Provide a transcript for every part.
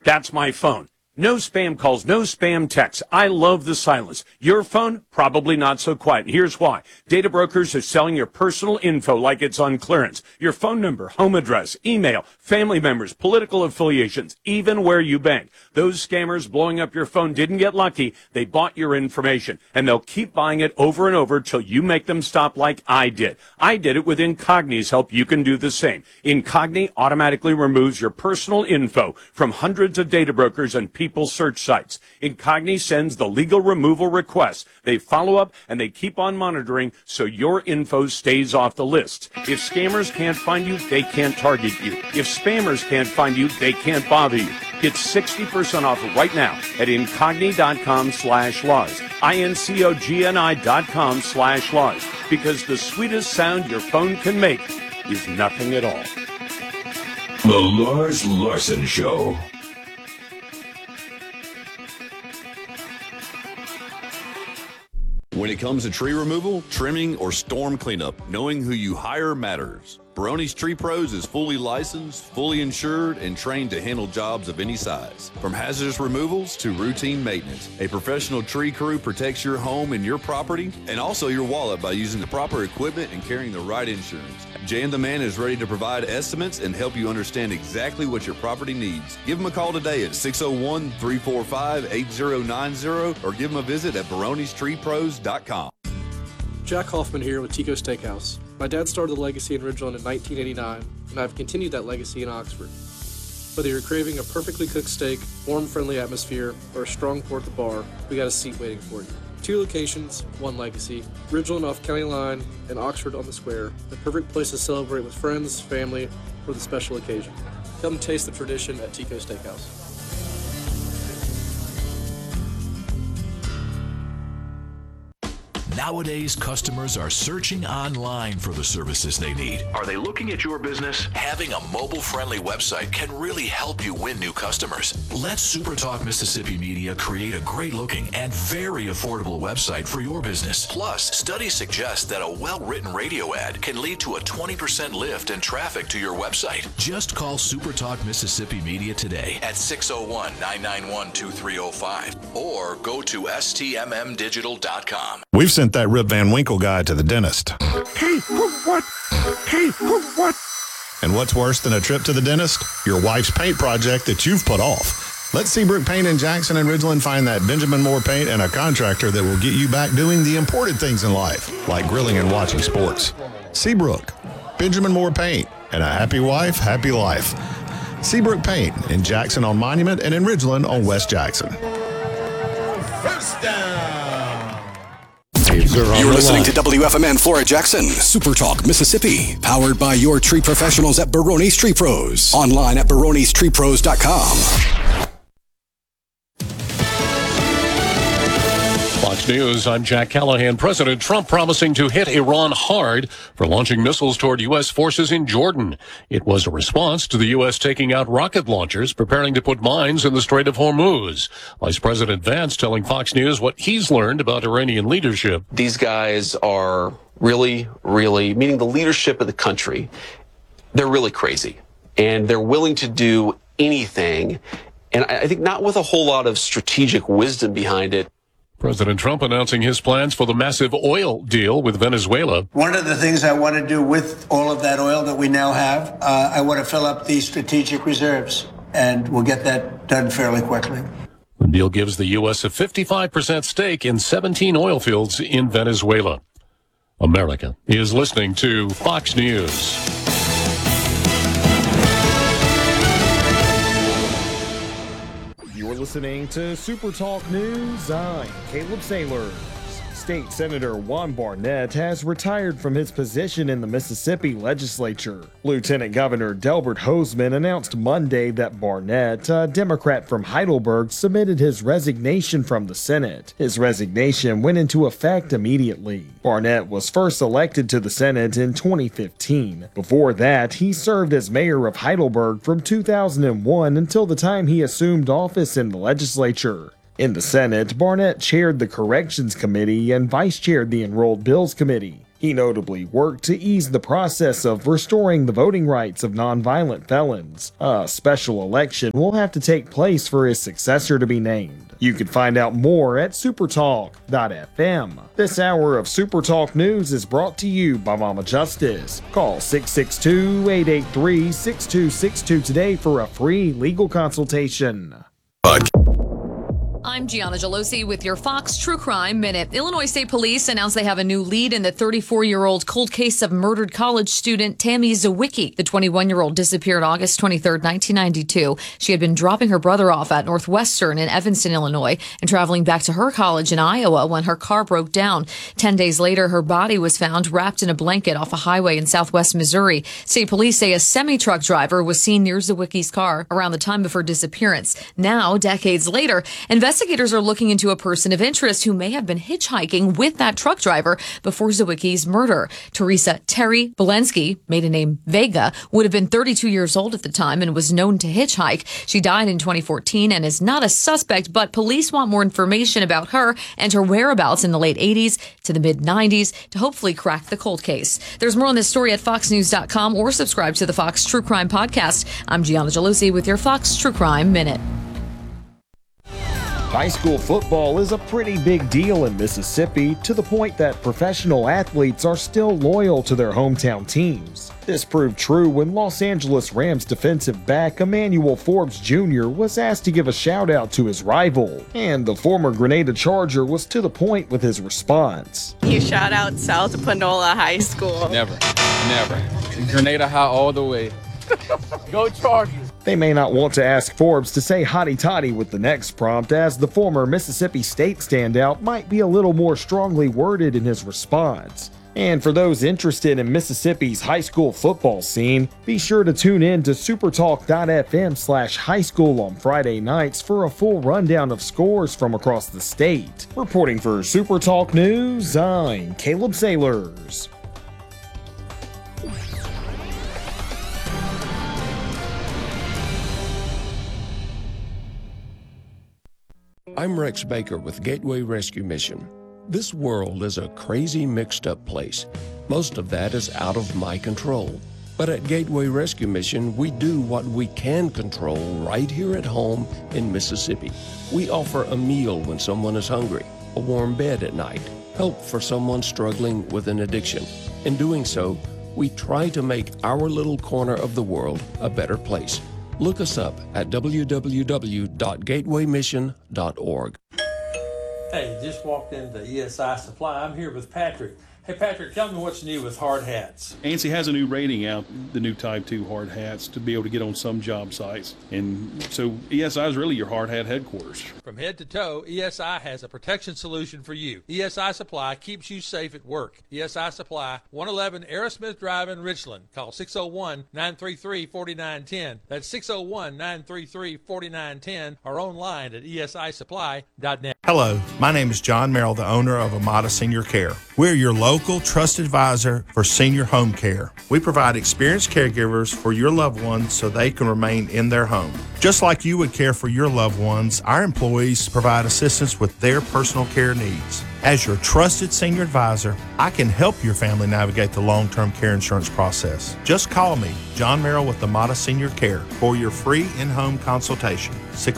That's my phone. No spam calls, no spam texts. I love the silence. Your phone, probably not so quiet. Here's why. Data brokers are selling your personal info like it's on clearance. Your phone number, home address, email, family members, political affiliations, even where you bank. Those scammers blowing up your phone didn't get lucky. They bought your information, and they'll keep buying it over and over till you make them stop like I did. I did it with Incogni's help. You can do the same. Incogni automatically removes your personal info from hundreds of data brokers and people's search sites. Incogni sends the legal removal requests. They follow up and they keep on monitoring so your info stays off the list. If scammers can't find you, they can't target you. If spammers can't find you, they can't bother you. Get 60% off right now at incogni.com/laws. INCOGNI.com/laws. Because the sweetest sound your phone can make is nothing at all. The Lars Larson Show. When it comes to tree removal, trimming, or storm cleanup, knowing who you hire matters. Barone's Tree Pros is fully licensed, fully insured, and trained to handle jobs of any size. From hazardous removals to routine maintenance, a professional tree crew protects your home and your property, and also your wallet by using the proper equipment and carrying the right insurance. Jay and the Man is ready to provide estimates and help you understand exactly what your property needs. Give them a call today at 601-345-8090 or give them a visit at baronestreepros.com. Jack Hoffman here with Tico Steakhouse. My dad started the legacy in Ridgeland in 1989, and I've continued that legacy in Oxford. Whether you're craving a perfectly cooked steak, warm, friendly atmosphere, or a strong pour at the bar, we got a seat waiting for you. 2 locations, 1 legacy. Ridgeland off County Line and Oxford on the Square. The perfect place to celebrate with friends, family, for the special occasion. Come taste the tradition at Tico Steakhouse. Nowadays, customers are searching online for the services they need. Are they looking at your business? Having a mobile-friendly website can really help you win new customers. Let SuperTalk Mississippi Media create a great-looking and very affordable website for your business. Plus, studies suggest that a well-written radio ad can lead to a 20% lift in traffic to your website. Just call SuperTalk Mississippi Media today at 601-991-2305 or go to stmmdigital.com. We've sent that Rip Van Winkle guy to the dentist. Hey, what? Hey, what? And what's worse than a trip to the dentist? Your wife's paint project that you've put off. Let Seabrook Paint in Jackson and Ridgeland find that Benjamin Moore paint and a contractor that will get you back doing the important things in life, like grilling and watching sports. Seabrook, Benjamin Moore Paint, and a happy wife, happy life. Seabrook Paint in Jackson on Monument and in Ridgeland on West Jackson. First down. You're listening to WFMN Flora Jackson, Super Talk, Mississippi, powered by your tree professionals at Barone's Tree Pros. Online at baronestreepros.com. Fox News, I'm Jack Callahan. President Trump promising to hit Iran hard for launching missiles toward U.S. forces in Jordan. It was a response to the U.S. taking out rocket launchers, preparing to put mines in the Strait of Hormuz. Vice President Vance telling Fox News what he's learned about Iranian leadership. These guys are really, meaning the leadership of the country, they're really crazy. And they're willing to do anything. And I think not with a whole lot of strategic wisdom behind it. President Trump announcing his plans for the massive oil deal with Venezuela. One of the things I want to do with all of that oil that we now have, I want to fill up these strategic reserves, and we'll get that done fairly quickly. The deal gives the U.S. a 55% stake in 17 oil fields in Venezuela. America is listening to Fox News. You're listening to Super Talk News. I'm Caleb Saylor. State Senator Juan Barnett has retired from his position in the Mississippi legislature. Lieutenant Governor Delbert Hosemann announced Monday that Barnett, a Democrat from Heidelberg, submitted his resignation from the Senate. His resignation went into effect immediately. Barnett was first elected to the Senate in 2015. Before that, he served as mayor of Heidelberg from 2001 until the time he assumed office in the legislature. In the Senate, Barnett chaired the Corrections Committee and vice-chaired the Enrolled Bills Committee. He notably worked to ease the process of restoring the voting rights of nonviolent felons. A special election will have to take place for his successor to be named. You can find out more at supertalk.fm. This hour of Supertalk News is brought to you by Mama Justice. Call 662-883-6262 today for a free legal consultation. I'm Gianna Gelosi with your Fox True Crime Minute. Illinois State Police announced they have a new lead in the 34-year-old cold case of murdered college student Tammy Zawicki. The 21-year-old disappeared August 23, 1992. She had been dropping her brother off at Northwestern in Evanston, Illinois, and traveling back to her college in Iowa when her car broke down. 10 days later, her body was found wrapped in a blanket off a highway in southwest Missouri. State police say a semi-truck driver was seen near Zawicki's car around the time of her disappearance. Now, decades later, investigators are looking into a person of interest who may have been hitchhiking with that truck driver before Zawicki's murder. Teresa Terry Belensky, maiden name Vega, would have been 32 years old at the time and was known to hitchhike. She died in 2014 and is not a suspect, but police want more information about her and her whereabouts in the late 80s to the mid-90s to hopefully crack the cold case. There's more on this story at foxnews.com or subscribe to the Fox True Crime Podcast. I'm Gianna Gelosi with your Fox True Crime Minute. High school football is a pretty big deal in Mississippi, to the point that professional athletes are still loyal to their hometown teams. This proved true when Los Angeles Rams defensive back Emmanuel Forbes Jr. was asked to give a shout out to his rival, and the former Grenada Charger was to the point with his response. You shout out South Panola High School. Never. Grenada High all the way. Go Chargers! They may not want to ask Forbes to say hotty toddy with the next prompt, as the former Mississippi State standout might be a little more strongly worded in his response. And for those interested in Mississippi's high school football scene, be sure to tune in to supertalk.fm/highschool on Friday nights for a full rundown of scores from across the state. Reporting for Supertalk News, I'm Caleb Sailors. I'm Rex Baker with Gateway Rescue Mission. This world is a crazy, mixed-up place. Most of that is out of my control. But at Gateway Rescue Mission, we do what we can control right here at home in Mississippi. We offer a meal when someone is hungry, a warm bed at night, help for someone struggling with an addiction. In doing so, we try to make our little corner of the world a better place. Look us up at www.gatewaymission.org. Hey, just walked into ESI Supply. I'm here with Patrick. Hey, Patrick, tell me what's new with hard hats. ANSI has a new rating out, the new Type 2 hard hats, to be able to get on some job sites. And so ESI is really your hard hat headquarters. From head to toe, ESI has a protection solution for you. ESI Supply keeps you safe at work. ESI Supply, 111 Aerosmith Drive in Richland. Call 601-933-4910. That's 601-933-4910 or online at esisupply.net. Hello, my name is John Merrill, the owner of Amada Senior Care. We're your local trusted advisor for senior home care. We provide experienced caregivers for your loved ones so they can remain in their home. Just like you would care for your loved ones, our employees provide assistance with their personal care needs. As your trusted senior advisor, I can help your family navigate the long-term care insurance process. Just call me, John Merrill with Amada Senior Care, for your free in-home consultation.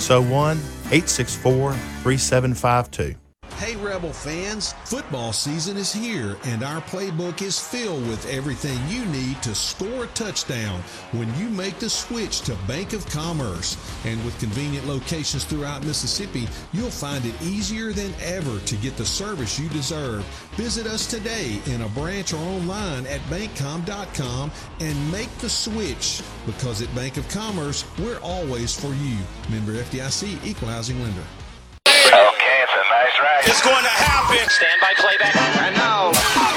601-864-3752. Hey Rebel fans, football season is here and our playbook is filled with everything you need to score a touchdown when you make the switch to Bank of Commerce. And with convenient locations throughout Mississippi, you'll find it easier than ever to get the service you deserve. Visit us today in a branch or online at bankcom.com and make the switch, because at Bank of Commerce, we're always for you. Member FDIC, Equal Housing Lender. Okay, it's a nice ride. It's going to happen. Stand by playback. And now,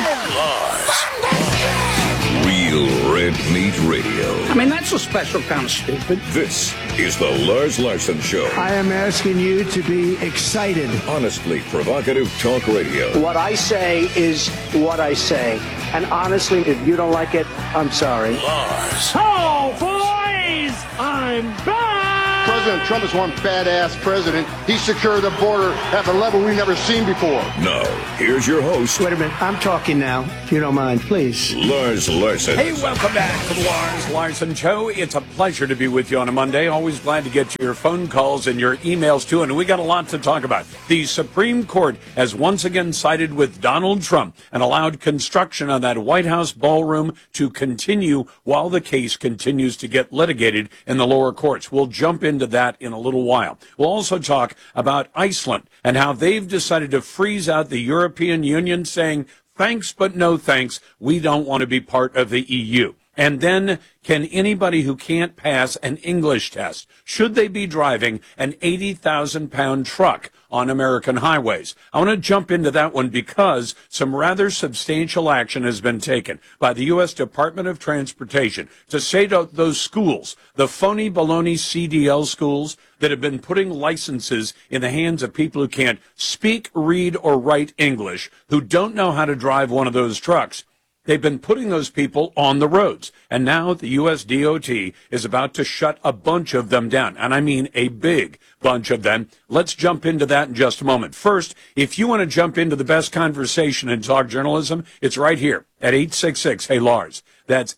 Real Red Meat Radio. I mean, that's a special kind of stupid. This is the Lars Larson Show. I am asking you to be excited. Honestly provocative talk radio. What I say is what I say. And honestly, if you don't like it, I'm sorry. Lars. Oh, boys! I'm back! President Trump is one badass president. He secured the border at a level we've never seen before. Now, here's your host. Wait a minute. I'm talking now, if you don't mind, please. Lars Larson. Hey, welcome back to the Lars Larson Show. It's a pleasure to be with you on a Monday. Always glad to get your phone calls and your emails, too. And we got a lot to talk about. The Supreme Court has once again sided with Donald Trump and allowed construction on that White House ballroom to continue while the case continues to get litigated in the lower courts. We'll jump into that in a little while. We'll also talk about Iceland and how they've decided to freeze out the European Union, saying, thanks, but no thanks. We don't want to be part of the EU. And then, can anybody who can't pass an English test, should they be driving an 80,000-pound truck on American highways? I want to jump into that one because some rather substantial action has been taken by the U.S. Department of Transportation to say to those schools, the phony baloney CDL schools that have been putting licenses in the hands of people who can't speak, read, or write English, who don't know how to drive one of those trucks. They've been putting those people on the roads. And now the U.S. DOT is about to shut a bunch of them down. And I mean a big bunch of them. Let's jump into that in just a moment. First, if you want to jump into the best conversation in talk journalism, it's right here at 866-HEY-LARS. That's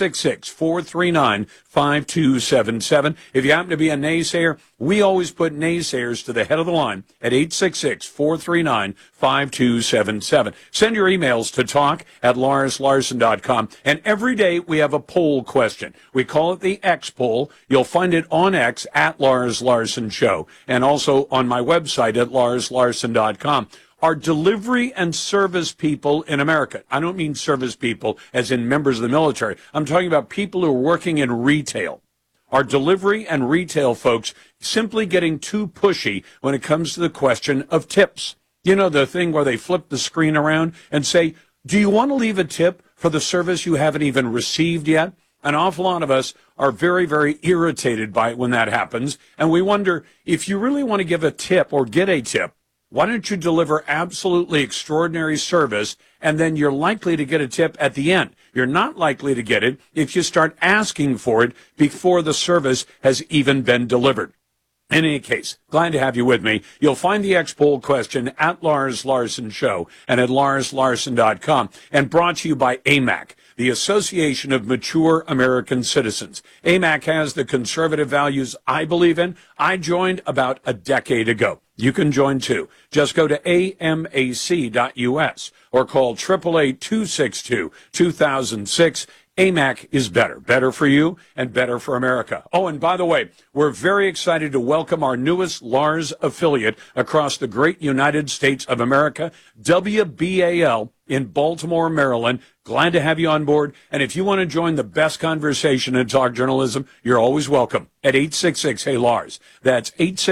866-439-5277. If you happen to be a naysayer, we always put naysayers to the head of the line at 866-439-5277. Send your emails to talk@LarsLarson.com. And every day we have a poll question. We call it the X poll. You'll find it on X at Lars Larson Show and also on my website at LarsLarson.com. Are delivery and service people in America, I don't mean service people as in members of the military, I'm talking about people who are working in retail. Are delivery and retail folks simply getting too pushy when it comes to the question of tips? You know, the thing where they flip the screen around and say, do you want to leave a tip for the service you haven't even received yet? An awful lot of us are very, very irritated by it when that happens. And we wonder, if you really want to give a tip or get a tip, why don't you deliver absolutely extraordinary service, and then you're likely to get a tip at the end. You're not likely to get it if you start asking for it before the service has even been delivered. In any case, glad to have you with me. You'll find the X poll question at Lars Larson Show and at LarsLarson.com, and brought to you by AMAC, the Association of Mature American Citizens. AMAC has the conservative values I believe in. I joined about a decade ago. You can join too. Just go to amac.us or call 888-262-2006. AMAC is better. Better for you and better for America. Oh, and by the way, we're very excited to welcome our newest Lars affiliate across the great United States of America, WBAL in Baltimore, Maryland. Glad to have you on board. And if you want to join the best conversation in talk journalism, you're always welcome at 866-HEY-LARS. That's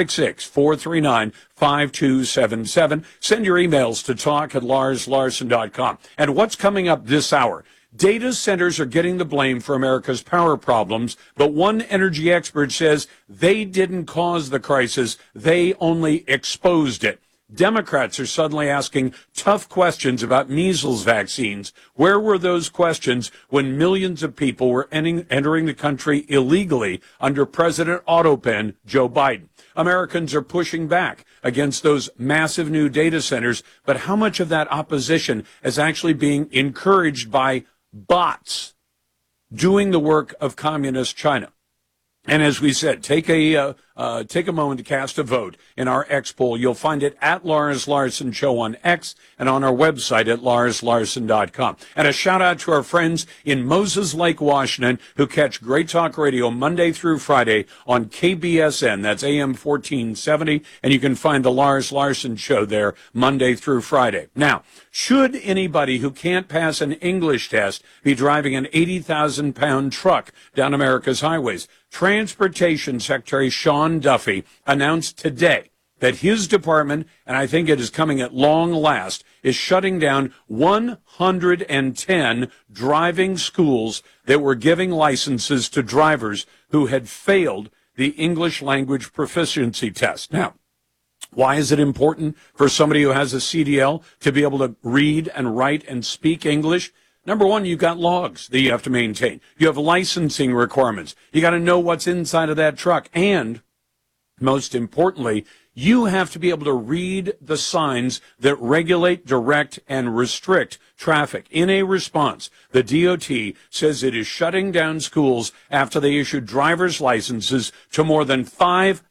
866-439-5277. Send your emails to talk@LarsLarson.com. And what's coming up this hour? Data centers are getting the blame for America's power problems, but one energy expert says they didn't cause the crisis, they only exposed it. Democrats are suddenly asking tough questions about measles vaccines. Where were those questions when millions of people were entering the country illegally under President Autopen Joe Biden? Americans are pushing back against those massive new data centers, but how much of that opposition is actually being encouraged by bots doing the work of communist China? And as we said, take a moment to cast a vote in our X poll. You'll find it at Lars Larson Show on X and on our website at LarsLarson.com. And a shout out to our friends in Moses Lake, Washington, who catch Great Talk Radio Monday through Friday on KBSN. That's AM 1470. And you can find the Lars Larson Show there Monday through Friday. Now, should anybody who can't pass an English test be driving an 80,000-pound truck down America's highways? Transportation Secretary Sean Duffy announced today that his department, and I think it is coming at long last, is shutting down 110 driving schools that were giving licenses to drivers who had failed the English language proficiency test. Now, why is it important for somebody who has a CDL to be able to read and write and speak English? Number one, you've got logs that you have to maintain. You have licensing requirements. You got to know what's inside of that truck. And Most importantly, you have to be able to read the signs that regulate, direct, and restrict traffic. In a response, the DOT says it is shutting down schools after they issued driver's licenses to more than 5,000